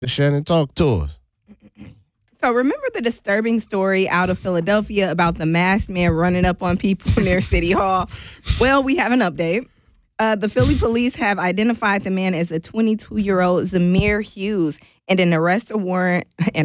Shannon, talk to us. So remember the disturbing story out of Philadelphia about the masked man running up on people near City Hall? Well, we have an update. The Philly police have identified the man as a 22-year-old Zamir Hughes, and an arrest warrant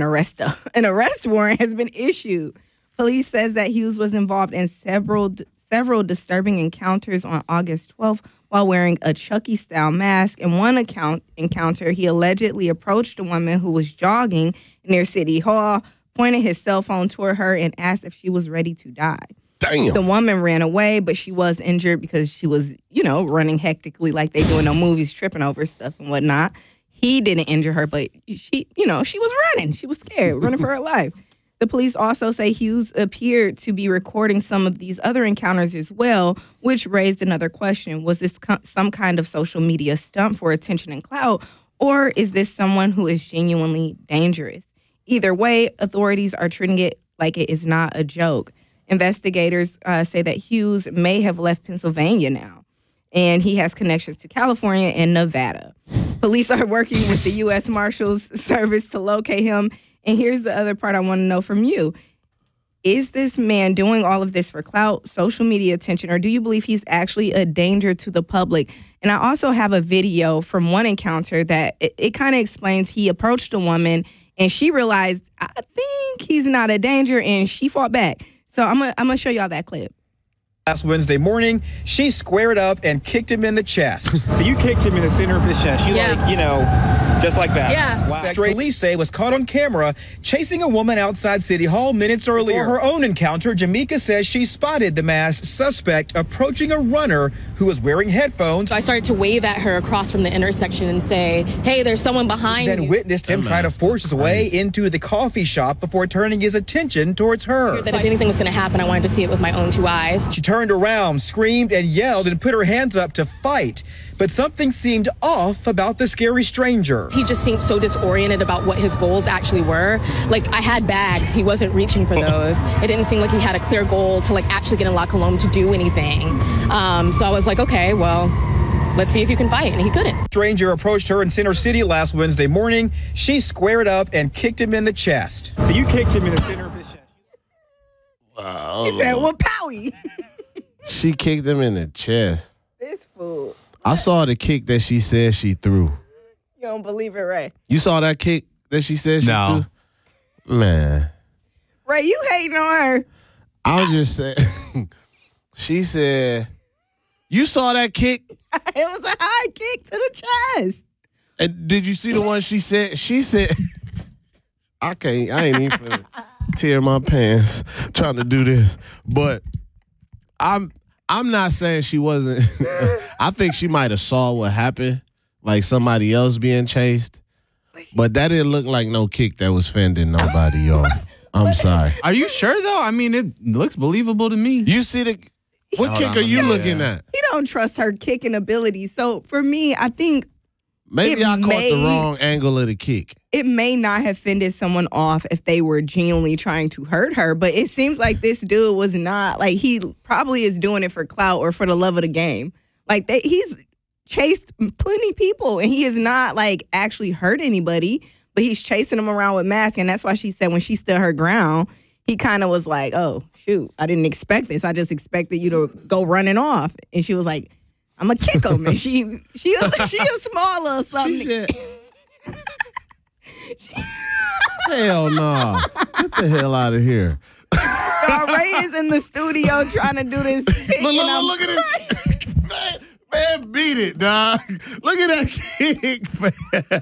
has been issued. Police says that Hughes was involved in several disturbing encounters on August 12th while wearing a Chucky-style mask. In one encounter, he allegedly approached a woman who was jogging near City Hall, pointed his cell phone toward her, and asked if she was ready to die. Damn. The woman ran away, but she was injured because she was, running hectically like they do in the movies, tripping over stuff and whatnot. He didn't injure her, but she was running. She was scared, running for her life. The police also say Hughes appeared to be recording some of these other encounters as well, which raised another question. Was this some kind of social media stunt for attention and clout, or is this someone who is genuinely dangerous? Either way, authorities are treating it like it is not a joke. Investigators say that Hughes may have left Pennsylvania now, and he has connections to California and Nevada. Police are working with the U.S. Marshals Service to locate him. And here's the other part I want to know from you. Is this man doing all of this for clout, social media attention, or do you believe he's actually a danger to the public? And I also have a video from one encounter that it kind of explains he approached a woman and she realized, I think he's not a danger, and she fought back. So I'm gonna show y'all that clip. Last Wednesday morning, she squared up and kicked him in the chest. So you kicked him in the center of his chest. Just like that. Yeah. Wow. Police say was caught on camera chasing a woman outside City Hall minutes earlier. For her own encounter, Jamaica says she spotted the masked suspect approaching a runner who was wearing headphones. So I started to wave at her across from the intersection and say, hey, there's someone behind you. Then witnessed him trying to force his way into the coffee shop before turning his attention towards her. That if anything was going to happen, I wanted to see it with my own two eyes. She turned around, screamed, and yelled and put her hands up to fight. But something seemed off about the scary stranger. He just seemed so disoriented about what his goals actually were. Like, I had bags. He wasn't reaching for those. It didn't seem like he had a clear goal to, actually get in La Colombe to do anything. So I was like, okay, well, let's see if you can fight. And he couldn't. Stranger approached her in Center City last Wednesday morning. She squared up and kicked him in the chest. So you kicked him in the center of his chest. Wow. He said, well, Powie. She kicked him in the chest. This fool. I saw the kick that she said she threw. You don't believe it, Ray? You saw that kick that she said she threw? Man. Ray, you hating on her. I was just saying, she said, you saw that kick? It was a high kick to the chest. And did you see the one she said? She said, I ain't even finna tear my pants trying to do this. But I'm not saying she wasn't. I think she might have saw what happened, like somebody else being chased. But that didn't look like no kick that was fending nobody off. I'm sorry. Are you sure, though? I mean, it looks believable to me. You see the... What kick are you looking at? He don't trust her kicking ability. So for me, I think... Maybe I caught the wrong angle of the kick. It may not have fended someone off if they were genuinely trying to hurt her, but it seems like this dude was not. Like, he probably is doing it for clout or for the love of the game. Like, he's chased plenty of people, and he has not, actually hurt anybody, but he's chasing them around with masks, and that's why she said when she stood her ground, he kind of was like, oh, shoot, I didn't expect this. I just expected you to go running off. And she was like, I'm going to kick him. And she a small little something. She said, hell no. Get the hell out of here. Ray is in the studio trying to do this. Look at it. Man, beat it, dog. Look at that kick, man.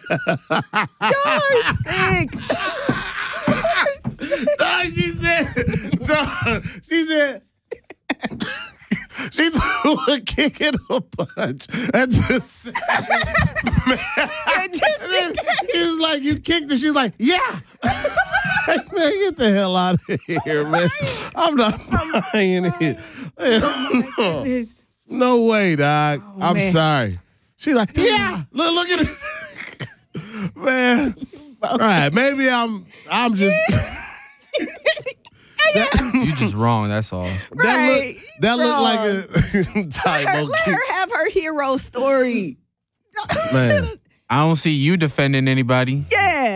Y'all are sick. Dog, she said, she threw a kick and a punch. That's the same. And then he was like, you kicked her. She's like, yeah. Man, get the hell out of here, man. I'm not buying it. No way, dog. I'm sorry. She's like, yeah. Look at this. Man. All right, maybe I'm just... You just wrong, that's all. Right. That looked like a typo Let kick. her have her hero story. Man. I don't see you defending anybody. Yeah,